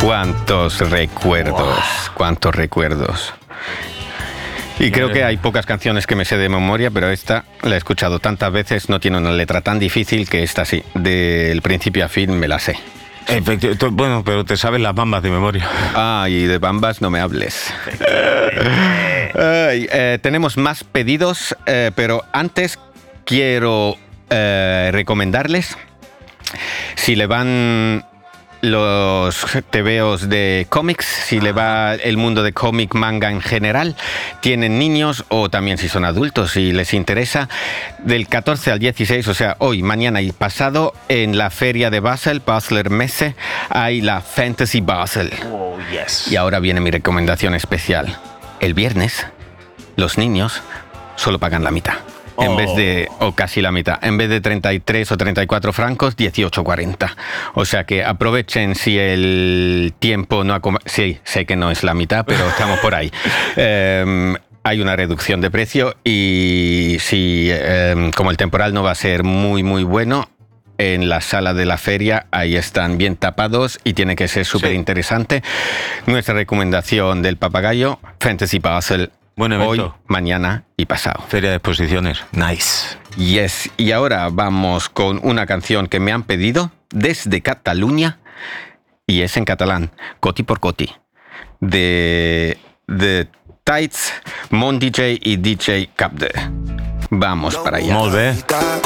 Cuántos recuerdos. Y creo que hay pocas canciones que me sé de memoria, pero esta la he escuchado tantas veces, no tiene una letra tan difícil que esta sí, del principio a fin me la sé. Bueno, pero te sabes las bambas de memoria. Y de bambas no me hables. Tenemos más pedidos, pero antes quiero recomendarles, si le van los tebeos de cómics, si le va el mundo de cómic, manga en general, tienen niños o también si son adultos, si les interesa, del 14 al 16, o sea, hoy, mañana y pasado, en la feria de Basel, Basler Messe, hay la Fantasy Basel. Oh, yes. Y ahora viene mi recomendación especial. El viernes, los niños solo pagan la mitad. En vez de, o casi la mitad, en vez de 33 o 34 francos, 18,40. O sea que aprovechen si el tiempo no ha... Sí, sé que no es la mitad, pero estamos por ahí. Hay una reducción de precio y si, como el temporal no va a ser muy, muy bueno, en la sala de la feria, ahí están bien tapados y tiene que ser súper interesante. Nuestra recomendación del papagayo, Fantasy Basel. Buen evento. Hoy, mañana y pasado. Feria de exposiciones. Nice. Yes. Y ahora vamos con una canción que me han pedido desde Cataluña y es en catalán, Coti por Coti, de Tights, Mon DJ y DJ Capde. Vamos para allá. Molt bé.